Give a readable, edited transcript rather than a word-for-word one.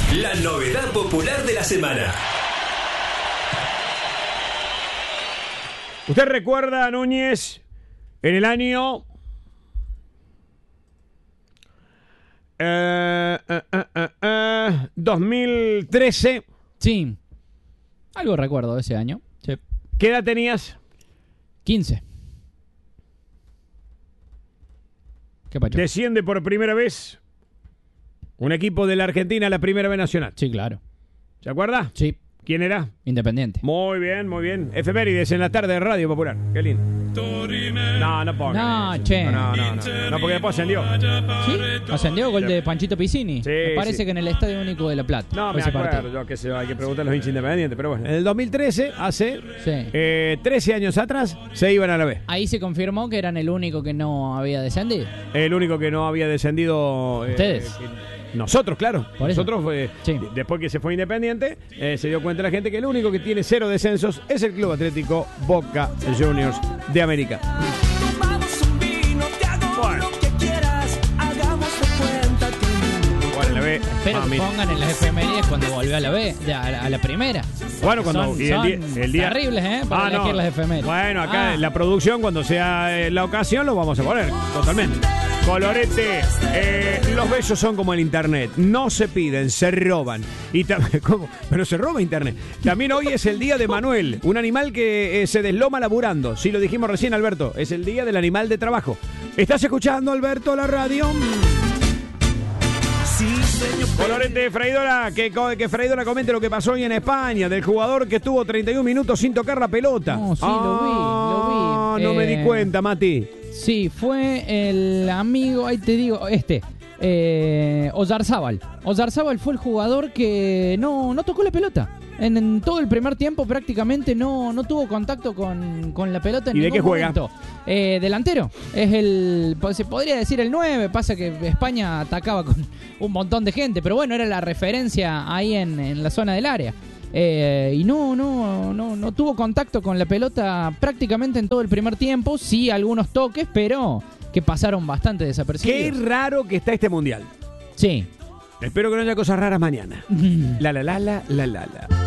La novedad popular de la semana. ¿Usted recuerda, Núñez, en el año 2013? Sí. Algo recuerdo de ese año. Sí. ¿Qué edad tenías? 15. ¿Qué pacho? Desciende por primera vez un equipo de la Argentina a la Primera B Nacional. Sí, claro. ¿Se acuerda? Sí. ¿Quién era? Independiente. Muy bien, muy bien. Efemérides en la tarde de Radio Popular. Qué lindo. No pongan No, eso. che. No, porque después ascendió. ¿Sí? Ascendió gol de Panchito Piccini. Sí, Me parece sí. que en el Estadio Único de La Plata. No, me ese acuerdo, partido. yo qué sé, hay que preguntar a los hinchas independientes, pero bueno. En el 2013, hace Sí. 13 años atrás, se iban a la B. Ahí se confirmó que eran el único que no había descendido. El único que no había descendido... Ustedes. Nosotros, claro. Por eso. Nosotros, Sí. después que se fue Independiente, se dio cuenta la gente que el único que tiene 0 descensos es el Club Atlético Boca Juniors de América. Bueno, la B, Pero que pongan en las efemérides cuando volvió a la B, a la primera. Bueno, cuando Son el día terribles, para elegir las efemérides. Bueno, acá la producción, cuando sea la ocasión, lo vamos a poner, totalmente. Colorete, los besos son como el internet, no se piden, se roban. Y ¿cómo? Pero se roba internet. También hoy es el día de Manuel, un animal que se desloma laburando. Sí, lo dijimos recién, Alberto, es el día del animal de trabajo. ¿Estás escuchando, Alberto, la radio? Colorete, Freidora, que Freidora comente lo que pasó hoy en España, del jugador que estuvo 31 minutos sin tocar la pelota. No, sí, lo vi. No me di cuenta, Mati. Sí, fue el amigo, ahí te digo, Oyarzábal. Oyarzábal fue el jugador que no tocó la pelota. En todo el primer tiempo prácticamente no tuvo contacto con la pelota en ¿Y de ningún qué juega? momento. Delantero. Se podría decir el 9. Pasa que España atacaba con un montón de gente. Pero bueno, era la referencia ahí en la zona del área. Y no tuvo contacto con la pelota prácticamente en todo el primer tiempo. Sí, algunos toques, pero que pasaron bastante desapercibidos. Qué raro que está este mundial. Sí. Espero que no haya cosas raras mañana. La.